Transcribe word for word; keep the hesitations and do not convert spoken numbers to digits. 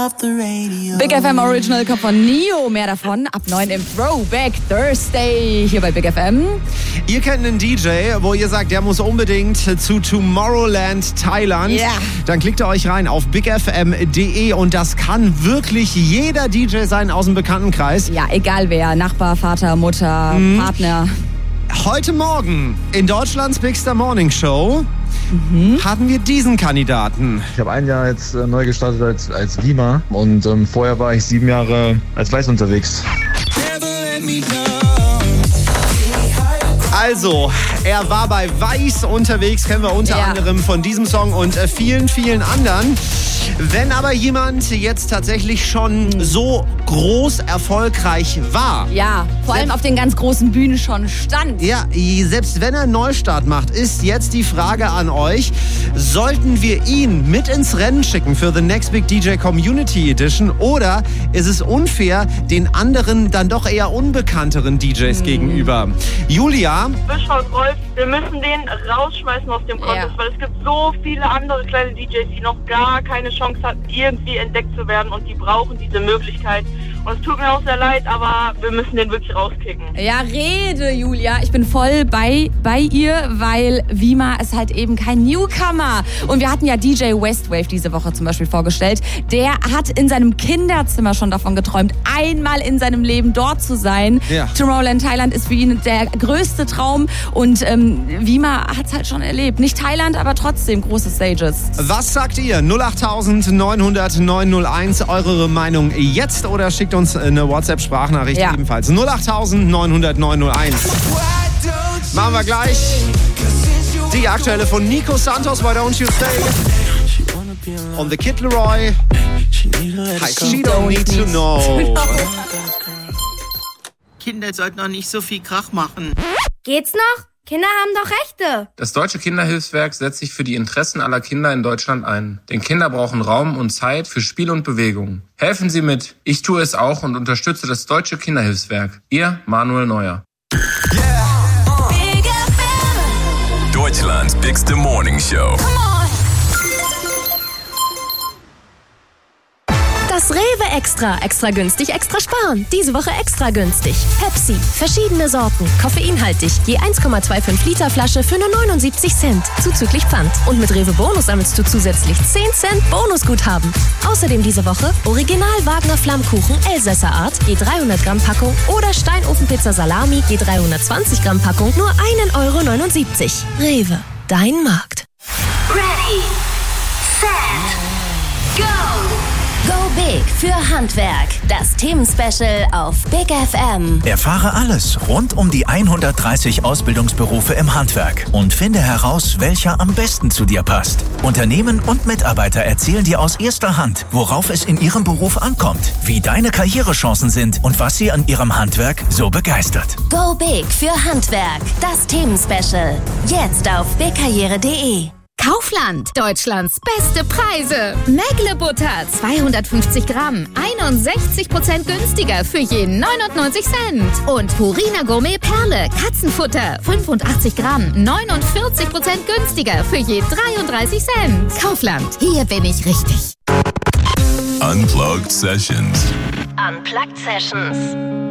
Big F M Original kommt von Neo. Mehr davon ab neun im Throwback Thursday hier bei Big F M. Ihr kennt einen D J, wo ihr sagt, der muss unbedingt zu Tomorrowland Thailand. Ja. Dann klickt ihr euch rein auf big f m punkt d e und das kann wirklich jeder D J sein aus dem Bekanntenkreis. Ja, egal wer. Nachbar, Vater, Mutter, mhm. Partner. Heute Morgen in Deutschlands Big Star Morning Show mhm. hatten wir diesen Kandidaten. Ich habe ein Jahr jetzt äh, neu gestartet als, als Vima und ähm, vorher war ich sieben Jahre als Weiß unterwegs. Also, er war bei Weiß unterwegs, kennen wir unter ja. anderem von diesem Song und äh, vielen, vielen anderen. Wenn aber jemand jetzt tatsächlich schon so groß erfolgreich war. Ja, vor allem auf den ganz großen Bühnen schon stand. Ja, selbst wenn er einen Neustart macht, ist jetzt die Frage an euch, sollten wir ihn mit ins Rennen schicken für The Next Big D J Community Edition oder ist es unfair den anderen, dann doch eher unbekannteren D Js mhm. gegenüber? Julia? Bischhaus Rolf, wir müssen den rausschmeißen aus dem Contest, ja. weil es gibt so viele andere kleine D Js, die noch gar keine Chance hatten, irgendwie entdeckt zu werden und die brauchen diese Möglichkeit. Und es tut mir auch sehr leid, aber wir müssen den wirklich rauskicken. Ja, rede, Julia. Ich bin voll bei, bei ihr, weil Vima ist halt eben kein Newcomer. Und wir hatten ja D J Westwave diese Woche zum Beispiel vorgestellt. Der hat in seinem Kinderzimmer schon davon geträumt, einmal in seinem Leben dort zu sein. Ja. Tomorrowland Thailand ist für ihn der größte Traum. Und ähm, Vima hat es halt schon erlebt. Nicht Thailand, aber trotzdem große Stages. Was sagt ihr? null acht neun null null neun null eins. Eure Meinung jetzt oder schickt uns eine WhatsApp-Sprachnachricht ja. ebenfalls. null acht neun null null neun null eins. Machen wir gleich die aktuelle von Nico Santos bei Don't You Stay. Und The Kid Laroi heißt She Don't Need To Know. Kinder sollten noch nicht so viel Krach machen. Geht's noch? Kinder haben doch Rechte. Das Deutsche Kinderhilfswerk setzt sich für die Interessen aller Kinder in Deutschland ein. Denn Kinder brauchen Raum und Zeit für Spiel und Bewegung. Helfen Sie mit. Ich tue es auch und unterstütze das Deutsche Kinderhilfswerk. Ihr Manuel Neuer. Yeah. Big F M. Deutschlands Big Star Morning Show. Das Rewe Extra. Extra günstig, extra sparen. Diese Woche extra günstig. Pepsi. Verschiedene Sorten. Koffeinhaltig. Je eins Komma fünfundzwanzig Liter Flasche für nur neunundsiebzig Cent. Zuzüglich Pfand. Und mit Rewe Bonus sammelst du zusätzlich zehn Cent Bonusguthaben. Außerdem diese Woche Original Wagner Flammkuchen Elsässer Art. Je dreihundert Gramm Packung. Oder Steinofenpizza Salami. Je dreihundertzwanzig Gramm Packung. Nur ein Euro neunundsiebzig. Rewe. Dein Markt. Ready, set, go! Go Big für Handwerk. Das Themenspecial auf Big F M. Erfahre alles rund um die hundertdreißig Ausbildungsberufe im Handwerk und finde heraus, welcher am besten zu dir passt. Unternehmen und Mitarbeiter erzählen dir aus erster Hand, worauf es in ihrem Beruf ankommt, wie deine Karrierechancen sind und was sie an ihrem Handwerk so begeistert. Go Big für Handwerk. Das Themenspecial. Jetzt auf big karriere punkt de. Kaufland, Deutschlands beste Preise. Mägle Butter, zweihundertfünfzig Gramm, einundsechzig Prozent günstiger für je neunundneunzig Cent. Und Purina Gourmet Perle, Katzenfutter, fünfundachtzig Gramm, neunundvierzig Prozent günstiger für je dreiunddreißig Cent. Kaufland, hier bin ich richtig. Unplugged Sessions. Unplugged Sessions.